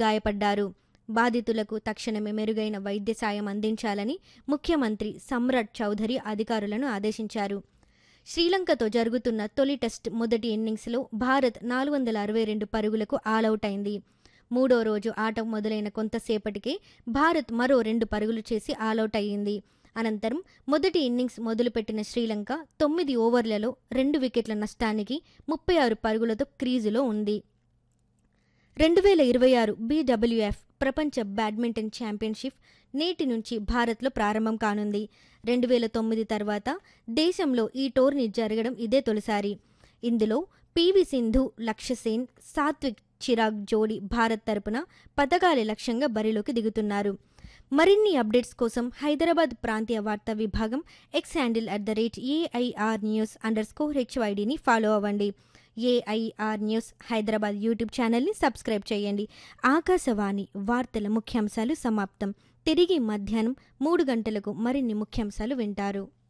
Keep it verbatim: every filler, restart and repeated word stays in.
గాయపడ్డారు. బాధితులకు తక్షణమే మెరుగైన వైద్య సాయం అందించాలని ముఖ్యమంత్రి సమ్రాట్ చౌధరి అధికారులను ఆదేశించారు. శ్రీలంకతో జరుగుతున్న తొలి టెస్ట్ మొదటి ఇన్నింగ్స్లో భారత్ నాలుగు వందల అరవై రెండు పరుగులకు ఆలౌట్ అయింది. మూడో రోజు ఆట మొదలైన కొంతసేపటికే భారత్ మరో రెండు పరుగులు చేసి ఆలౌట్ అయ్యింది. అనంతరం మొదటి ఇన్నింగ్స్ మొదలుపెట్టిన శ్రీలంక తొమ్మిది ఓవర్లలో రెండు వికెట్ల నష్టానికి ముప్పై ఆరు పరుగులతో క్రీజులో ఉంది. రెండు వేల ఇరవై ఆరు బీడబ్ల్యూఎఫ్ ప్రపంచ బ్యాడ్మింటన్ ఛాంపియన్షిప్ నేటి నుంచి భారత్లో ప్రారంభం కానుంది. రెండు వేల తొమ్మిది తర్వాత దేశంలో ఈ టోర్నీ జరగడం ఇదే తొలిసారి. ఇందులో పీవీ సింధు, లక్ష్యసేన్, సాత్విక్ చిరాగ్ జోడీ భారత్ తరపున పతకాలే లక్ష్యంగా బరిలోకి దిగుతున్నారు. మరిన్ని అప్డేట్స్ కోసం హైదరాబాద్ ప్రాంతీయ వార్తా విభాగం X handle at the rate AIR news under score హెచ్వైడిని follow అవ్వండి. ఏఐఆర్ న్యూస్ హైదరాబాద్ యూట్యూబ్ ఛానల్ని సబ్స్క్రైబ్ చేయండి. ఆకాశవాణి వార్తల ముఖ్యాంశాలు సమాప్తం. తిరిగి మధ్యాహ్నం మూడు గంటలకు మరిన్ని ముఖ్యాంశాలు వింటారు.